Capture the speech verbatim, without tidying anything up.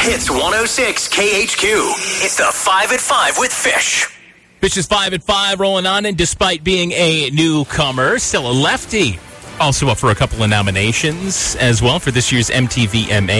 Hits one oh six K H Q. It's the five at five with Fish. Fish is five at five, rolling on, and despite being a newcomer, still a lefty. Also up for a couple of nominations as well for this year's M T V M A.